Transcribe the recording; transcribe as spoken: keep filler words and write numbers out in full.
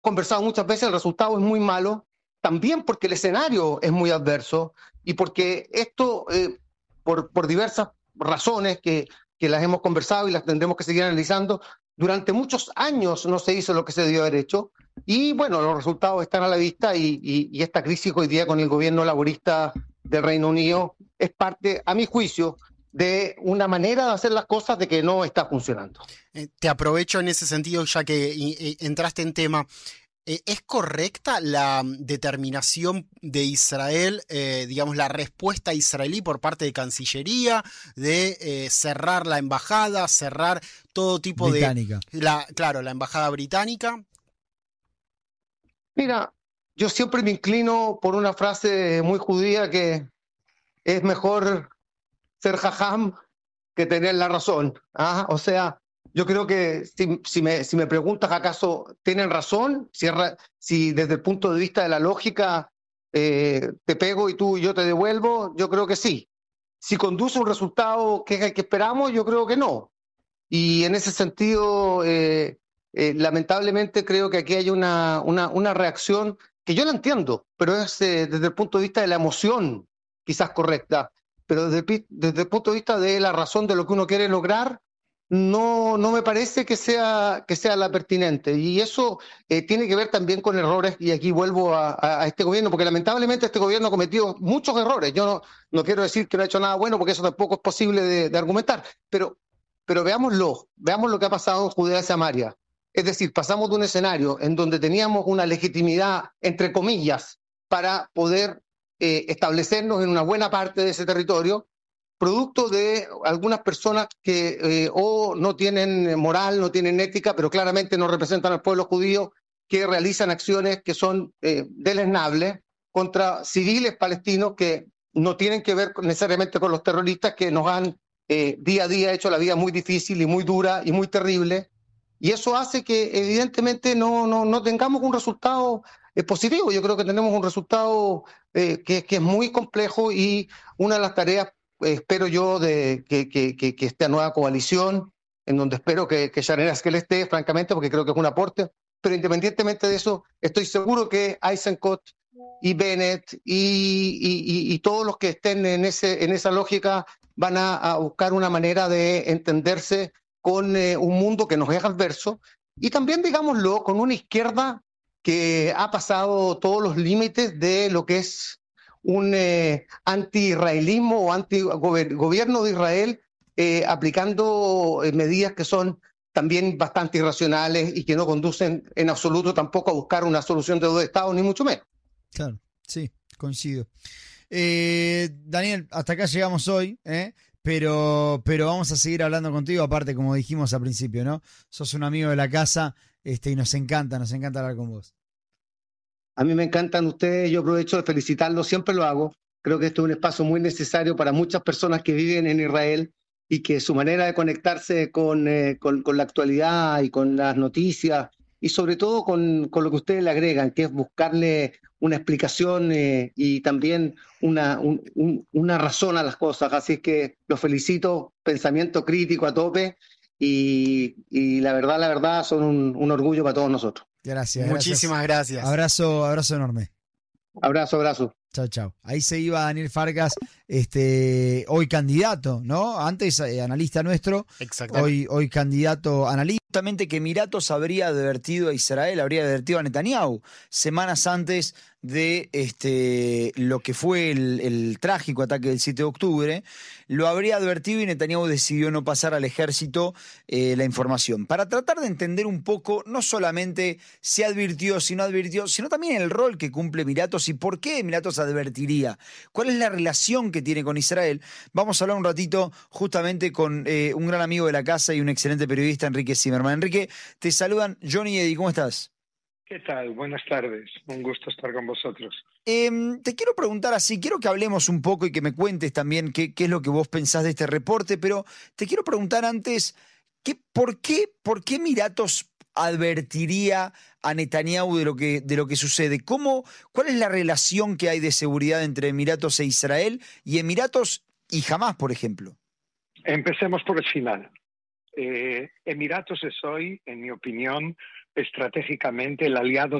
conversado muchas veces, el resultado es muy malo, también porque el escenario es muy adverso y porque esto, eh, por, por diversas razones que, que las hemos conversado y las tendremos que seguir analizando, durante muchos años no se hizo lo que se debió haber hecho y bueno, los resultados están a la vista y, y, y esta crisis hoy día con el gobierno laborista del Reino Unido es parte, a mi juicio, de una manera de hacer las cosas de que no está funcionando. Eh, te aprovecho en ese sentido, ya que y, y entraste en tema. Eh, ¿Es correcta la determinación de Israel, eh, digamos, la respuesta israelí por parte de Cancillería de eh, cerrar la embajada, cerrar todo tipo británica. de... La, claro, la embajada británica? Mira, yo siempre me inclino por una frase muy judía que es mejor ser jajam que tener la razón. ¿Ah? O sea, yo creo que si, si, me, si me preguntas acaso tienen razón, si, si desde el punto de vista de la lógica eh, te pego y tú y yo te devuelvo, yo creo que sí. Si conduce un resultado que, que esperamos, yo creo que no. Y en ese sentido, eh, eh, lamentablemente creo que aquí hay una, una, una reacción que yo la entiendo, pero es eh, desde el punto de vista de la emoción quizás correcta, pero desde, desde el punto de vista de la razón de lo que uno quiere lograr, no, no me parece que sea, que sea la pertinente. Y eso eh, tiene que ver también con errores, y aquí vuelvo a, a, a este gobierno, porque lamentablemente este gobierno ha cometido muchos errores. Yo no, no quiero decir que no ha hecho nada bueno, porque eso tampoco es posible de, de argumentar, pero pero veámoslo, veamos lo que ha pasado en Judea y Samaria. Es decir, pasamos de un escenario en donde teníamos una legitimidad, entre comillas, para poder eh, establecernos en una buena parte de ese territorio, producto de algunas personas que eh, o no tienen moral, no tienen ética, pero claramente no representan al pueblo judío, que realizan acciones que son eh, deleznables contra civiles palestinos que no tienen que ver necesariamente con los terroristas que nos han eh, día a día hecho la vida muy difícil y muy dura y muy terrible. Y eso hace que evidentemente no, no, no tengamos un resultado eh, positivo. Yo creo que tenemos un resultado eh, que, que es muy complejo y una de las tareas, eh, espero yo, de que, que, que, que esta nueva coalición, en donde espero que, que Sharon Askel esté, francamente, porque creo que es un aporte, pero independientemente de eso, estoy seguro que Eisenkot y Bennett y, y, y, y todos los que estén en, ese, en esa lógica van a, a buscar una manera de entenderse con eh, un mundo que nos es adverso y también, digámoslo, con una izquierda que ha pasado todos los límites de lo que es un eh, anti-israelismo o anti-gobierno de Israel, eh, aplicando eh, medidas que son también bastante irracionales y que no conducen en absoluto tampoco a buscar una solución de dos estados, ni mucho menos. Claro, sí, coincido. Eh, Daniel, hasta acá llegamos hoy, ¿eh? pero, pero vamos a seguir hablando contigo, aparte, como dijimos al principio, ¿no? Sos un amigo de la casa, este, y nos encanta, nos encanta hablar con vos. A mí me encantan ustedes, yo aprovecho de felicitarlos, siempre lo hago. Creo que este es un espacio muy necesario para muchas personas que viven en Israel y que su manera de conectarse con, eh, con, con la actualidad y con las noticias y sobre todo con, con lo que ustedes le agregan, que es buscarle una explicación eh, y también una, un, un, una razón a las cosas. Así es que los felicito, pensamiento crítico a tope y, y la verdad, la verdad, son un, un orgullo para todos nosotros. Gracias. Muchísimas gracias. gracias. Abrazo, abrazo enorme. Abrazo, abrazo. Chao, chao. Ahí se iba Daniel Fargas, este, hoy candidato, ¿no? Antes eh, analista nuestro, hoy, hoy candidato analista. Justamente que Emiratos habría advertido a Israel, habría advertido a Netanyahu semanas antes de este, lo que fue el, el trágico ataque del siete de octubre, lo habría advertido y Netanyahu decidió no pasar al ejército eh, la información. Para tratar de entender un poco, no solamente si advirtió, si no advirtió, sino también el rol que cumple Emiratos y por qué Emiratos advertiría. ¿Cuál es la relación que tiene con Israel? Vamos a hablar un ratito justamente con eh, un gran amigo de la casa y un excelente periodista, Enrique Zimmerman. Enrique, te saludan Johnny y Eddie, ¿cómo estás? ¿Qué tal? Buenas tardes, un gusto estar con vosotros. Eh, te quiero preguntar así, quiero que hablemos un poco y que me cuentes también qué, qué es lo que vos pensás de este reporte, pero te quiero preguntar antes, ¿qué, por, qué, ¿por qué Emiratos advertiría a Netanyahu de lo que, de lo que sucede? ¿Cómo, ¿Cuál es la relación que hay de seguridad entre Emiratos e Israel y Emiratos y Hamás, por ejemplo? Empecemos por el final. Eh, Emiratos es hoy, en mi opinión, estratégicamente el aliado